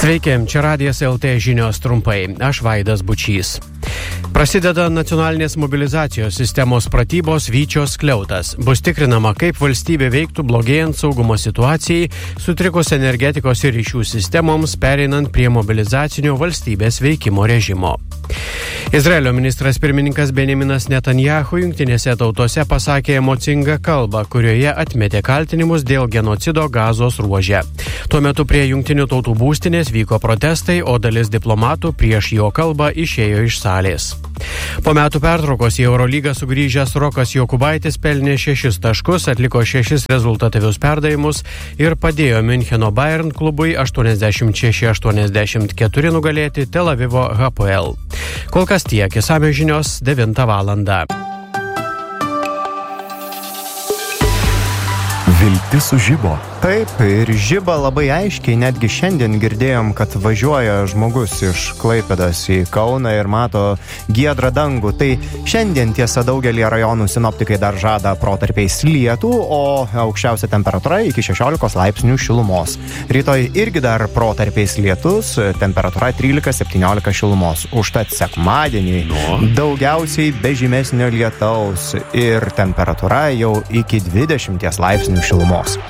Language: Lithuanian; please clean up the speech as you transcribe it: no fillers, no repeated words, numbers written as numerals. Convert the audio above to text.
Sveiki, čia Radijas LT žinios trumpai. Aš Vaidas Bučys. Prasideda nacionalinės mobilizacijos sistemos pratybos Vyčio skliautas. Bus tikrinama, kaip valstybė veiktų blogėjant saugumo situacijai, sutrikus energetikos ir ryšių sistemoms, pereinant prie mobilizacinio valstybės veikimo režimo. Izraelio ministras pirmininkas Benjaminas Netanjahu Jungtinėse tautose pasakė emocingą kalbą, kurioje atmetė kaltinimus dėl genocido Gazos ruože. Tuo metu prie Jungtinių tautų būstinės vyko protestai, o dalis diplomatų prieš jo kalbą išėjo iš salės. Po metų pertraukos į Eurolygą sugrįžęs Rokas Jokubaitis pelnė 6 taškus, atliko 6 rezultatyvius perdavimus ir padėjo Miuncheno Bayern klubui 86-84 nugalėti Tel Avivo Hapoel. Kol kas tiek, išsamios žinios 9 valandą. Viltis sužibo. Taip, ir žiba labai aiškiai, netgi šiandien girdėjom, kad važiuoja žmogus iš Klaipėdos į Kauną ir mato giedrą dangų. Tai šiandien tiesa daugelį rajonų sinoptikai dar žada protarpiais lietų, o aukščiausia temperatūra iki 16 laipsnių šilumos. Rytoj irgi dar protarpiais lietus, temperatūra 13-17 šilumos. Užtat sekmadienį daugiausiai be žymesnio lietaus ir temperatūra jau iki 20 laipsnių šilumos.